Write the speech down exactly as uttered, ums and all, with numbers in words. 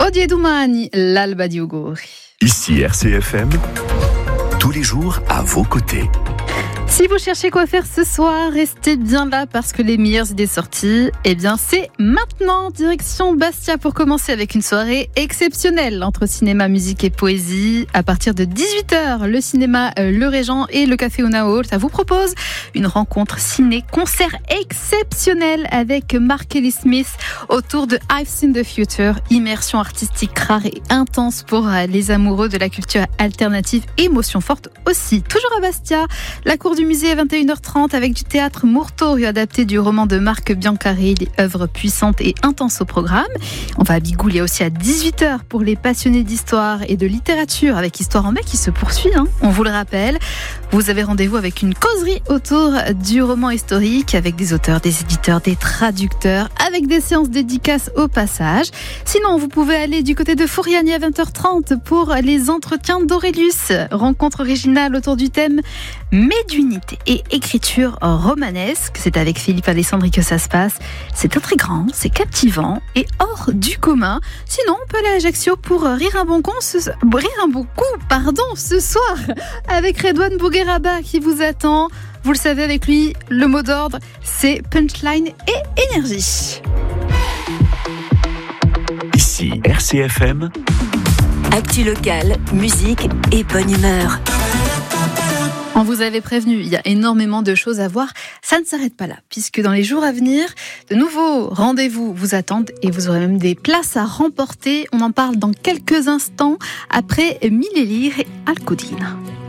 Oggi e domani, l'alba di auguri. Ici R C F M, tous les jours à vos côtés. Si vous cherchez quoi faire ce soir, restez bien là parce que les meilleures idées sorties, eh bien c'est maintenant. Direction Bastia pour commencer avec une soirée exceptionnelle entre cinéma, musique et poésie. À partir de dix-huit heures, le cinéma euh, Le Régent et le Café Una Hall, ça vous propose une rencontre ciné-concert exceptionnelle avec Mark Ellis Smith autour de I've Seen the Future. Immersion artistique rare et intense pour euh, les amoureux de la culture alternative. Émotion forte aussi. Toujours à Bastia, la cour du musée à vingt et une heures trente avec du théâtre Murtorio adapté du roman de Marc Biancarri, des œuvres puissantes et intenses au programme. On va bigouiller aussi à dix-huit heures pour les passionnés d'histoire et de littérature avec Histoire en mai qui se poursuit, hein, on vous le rappelle. Vous avez rendez-vous avec une causerie autour du roman historique avec des auteurs, des éditeurs, des traducteurs, avec des séances dédicaces au passage. Sinon, vous pouvez aller du côté de Fouriani à vingt heures trente pour les entretiens d'Aurelius. Rencontre originale autour du thème Médiunité et écriture romanesque. C'est avec Philippe Alessandri que ça se passe. C'est intriguant, c'est captivant et hors du commun. Sinon, on peut aller à Ajaccio pour rire un bon coup, ce, rire un bon coup, pardon, ce soir avec Redouane Bougueraba qui vous attend. Vous le savez, avec lui, le mot d'ordre, c'est punchline et énergie. Ici R C F M. Actu locale, musique et bonne humeur. On vous avait prévenu, il y a énormément de choses à voir. Ça ne s'arrête pas là, puisque dans les jours à venir, de nouveaux rendez-vous vous attendent et vous aurez même des places à remporter. On en parle dans quelques instants après Mille Lire et Alcudine.